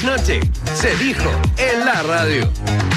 Noche, se dijo en la radio.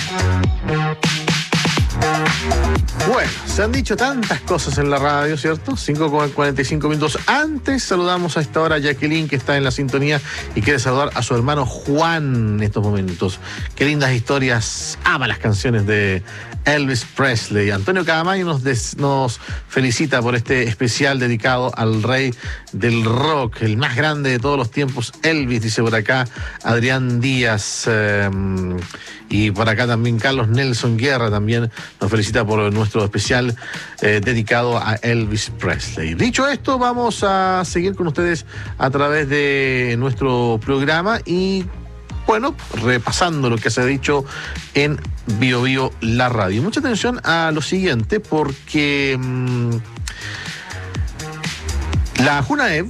Bueno, se han dicho tantas cosas en la radio, ¿cierto? 5:45 antes. Saludamos a esta hora a Jacqueline, que está en la sintonía y quiere saludar a su hermano Juan en estos momentos. Qué lindas historias, ama las canciones de Elvis Presley. Antonio Cadamayo nos felicita por este especial dedicado al rey del rock, el más grande de todos los tiempos, Elvis, dice por acá Adrián Díaz. Y por acá también Carlos Nelson Guerra también nos felicita por nuestro especial dedicado a Elvis Presley. Dicho esto, vamos a seguir con ustedes a través de nuestro programa y, bueno, repasando lo que se ha dicho en Bio Bio la radio. Mucha atención a lo siguiente, porque la Junaev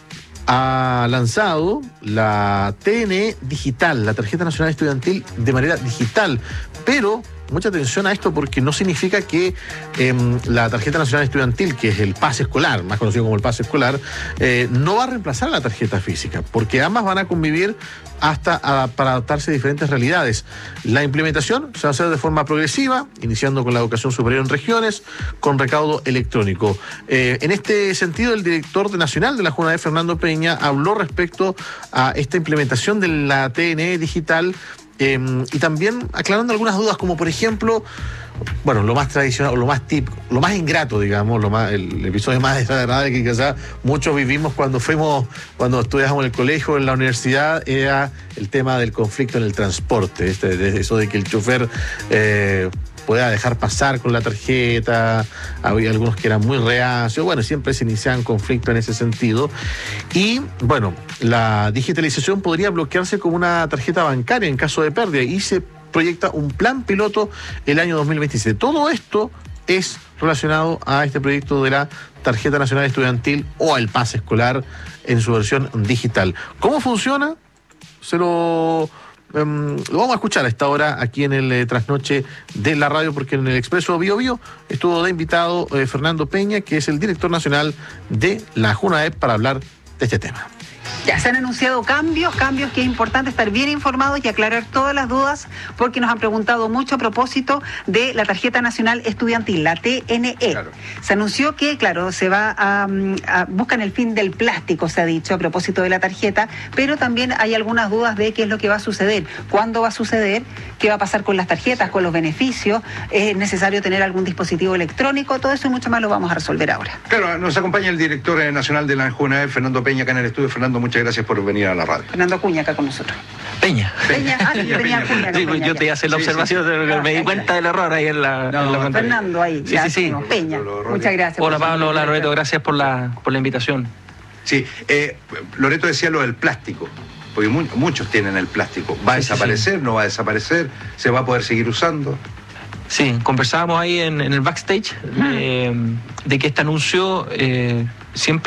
ha lanzado la TNE digital, la Tarjeta Nacional Estudiantil, de manera digital, pero mucha atención a esto porque no significa que la Tarjeta Nacional Estudiantil, que es el pase escolar, más conocido como el pase escolar, no va a reemplazar a la tarjeta física, porque ambas van a convivir para adaptarse a diferentes realidades. La implementación se va a hacer de forma progresiva, iniciando con la educación superior en regiones, con recaudo electrónico. En este sentido, el director nacional de la Junaev, Fernando Peña, habló respecto a esta implementación de la TNE digital, y también aclarando algunas dudas, como por ejemplo, bueno, lo más tradicional, o lo más típico, lo más ingrato, digamos, el episodio más desagradable que quizás muchos vivimos cuando estudiábamos en el colegio, en la universidad, era el tema del conflicto en el transporte, eso de que el chofer pueda dejar pasar con la tarjeta. Había algunos que eran muy reacios. Bueno, siempre se iniciaban conflictos en ese sentido. Y, bueno, la digitalización podría bloquearse como una tarjeta bancaria en caso de pérdida, y se proyecta un plan piloto el año 2027. Todo esto es relacionado a este proyecto de la Tarjeta Nacional Estudiantil, o al pase escolar en su versión digital. ¿Cómo funciona? Lo vamos a escuchar a esta hora aquí en el Trasnoche de la radio, porque en el Expreso Bio Bio estuvo de invitado Fernando Peña, que es el director nacional de la Junaev, para hablar de este tema. Ya se han anunciado cambios que es importante estar bien informados y aclarar todas las dudas, porque nos han preguntado mucho a propósito de la Tarjeta Nacional Estudiantil, la TNE. Claro. Se anunció que, claro, se va buscan el fin del plástico, se ha dicho, a propósito de la tarjeta, pero también hay algunas dudas de qué es lo que va a suceder, cuándo va a suceder, qué va a pasar con las tarjetas, con los beneficios, es necesario tener algún dispositivo electrónico, todo eso y mucho más lo vamos a resolver ahora. Claro, nos acompaña el director nacional de la Junaev, Fernando Peña, acá en el estudio. Fernando, muchas gracias por venir a la radio. Fernando Acuña acá con nosotros. Peña. Yo tenía Acuña. Sí, pues yo te hice la observación, pero me di cuenta del error ahí en la pantalla. Fernando ahí. Sí. Peña. Muchas gracias. Hola Pablo, hola Loreto, gracias por la invitación. Sí, Loreto decía lo del plástico, porque muchos tienen el plástico. ¿Va a desaparecer? ¿No va a desaparecer? ¿Se va a poder seguir usando? Sí, conversábamos ahí en el backstage de que este anuncio siempre